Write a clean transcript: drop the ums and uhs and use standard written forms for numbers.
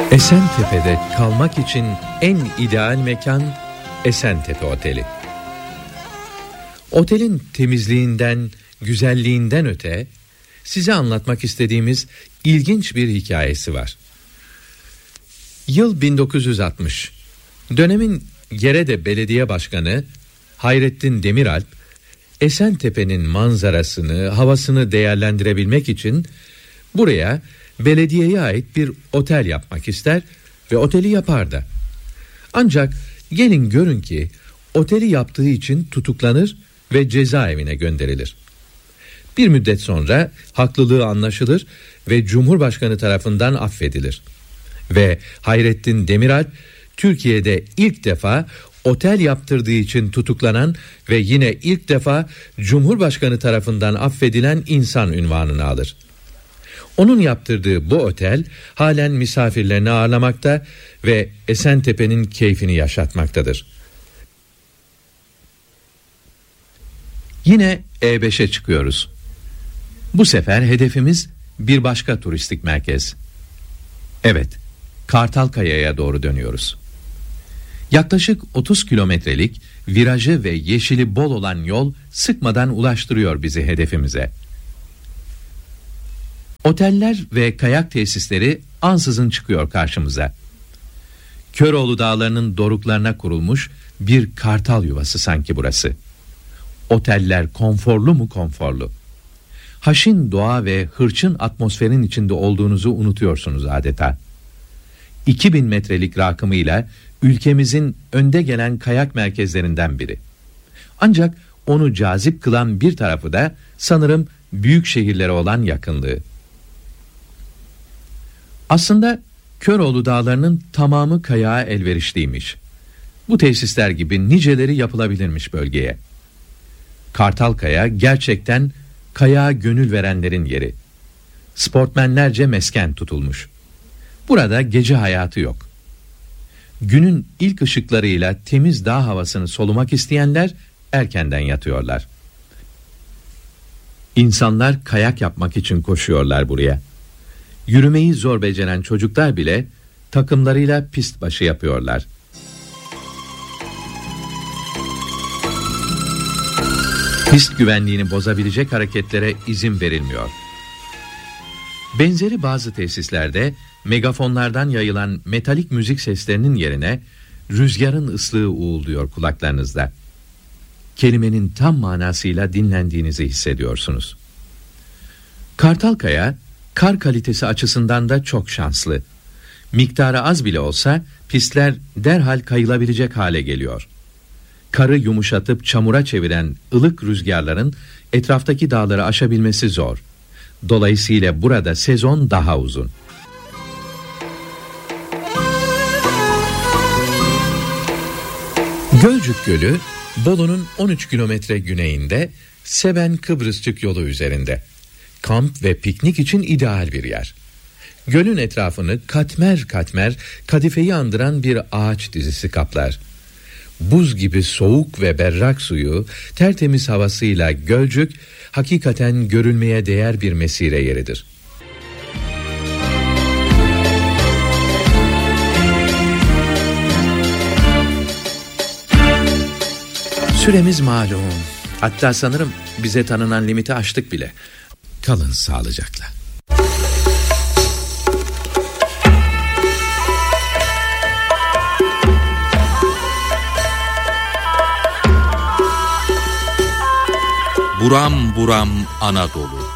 Esentepe'de kalmak için en ideal mekan Esentepe Oteli. Otelin temizliğinden, güzelliğinden öte size anlatmak istediğimiz ilginç bir hikayesi var. Yıl 1960. Dönemin Gerede Belediye Başkanı Hayrettin Demiralp, Esentepe'nin manzarasını, havasını değerlendirebilmek için buraya belediyeye ait bir otel yapmak ister ve oteli yapar da. Ancak gelin görün ki oteli yaptığı için tutuklanır ve cezaevine gönderilir. Bir müddet sonra haklılığı anlaşılır ve Cumhurbaşkanı tarafından affedilir. Ve Hayrettin Demiralp, Türkiye'de ilk defa otel yaptırdığı için tutuklanan ve yine ilk defa Cumhurbaşkanı tarafından affedilen insan unvanını alır. Onun yaptırdığı bu otel halen misafirlerini ağırlamakta ve Esentepe'nin keyfini yaşatmaktadır. Yine E5'e çıkıyoruz. Bu sefer hedefimiz bir başka turistik merkez. Evet, Kartalkaya'ya doğru dönüyoruz. Yaklaşık 30 kilometrelik virajı ve yeşili bol olan yol sıkmadan ulaştırıyor bizi hedefimize. Oteller ve kayak tesisleri ansızın çıkıyor karşımıza. Köroğlu Dağları'nın doruklarına kurulmuş bir kartal yuvası sanki burası. Oteller konforlu mu konforlu. Haşin doğa ve hırçın atmosferin içinde olduğunuzu unutuyorsunuz adeta. 2000 metrelik rakımıyla ülkemizin önde gelen kayak merkezlerinden biri. Ancak onu cazip kılan bir tarafı da sanırım büyük şehirlere olan yakınlığı. Aslında Köroğlu Dağları'nın tamamı kayağa elverişliymiş. Bu tesisler gibi niceleri yapılabilirmiş bölgeye. Kartalkaya gerçekten kayağa gönül verenlerin yeri. Sportmenlerce mesken tutulmuş. Burada gece hayatı yok. Günün ilk ışıklarıyla temiz dağ havasını solumak isteyenler erkenden yatıyorlar. İnsanlar kayak yapmak için koşuyorlar buraya. Yürümeyi zor beceren çocuklar bile takımlarıyla pist başı yapıyorlar. Pist güvenliğini bozabilecek hareketlere izin verilmiyor. Benzeri bazı tesislerde megafonlardan yayılan metalik müzik seslerinin yerine rüzgarın ıslığı uğulduyor kulaklarınızda. Kelimenin tam manasıyla dinlendiğinizi hissediyorsunuz. Kartalkaya, kar kalitesi açısından da çok şanslı. Miktarı az bile olsa pistler derhal kayılabilecek hale geliyor. Karı yumuşatıp çamura çeviren ılık rüzgarların etraftaki dağları aşabilmesi zor. Dolayısıyla burada sezon daha uzun. Gölcük Gölü, Bolu'nun 13 kilometre güneyinde Seben-Kıbrısçık yolu üzerinde. Kamp ve piknik için ideal bir yer. Gölün etrafını katmer katmer kadifeyi andıran bir ağaç dizisi kaplar. Buz gibi soğuk ve berrak suyu, tertemiz havasıyla Gölcük hakikaten görülmeye değer bir mesire yeridir. Süremiz malum. Hatta sanırım bize tanınan limiti aştık bile. Kalın sağlıcakla. Buram buram Anadolu.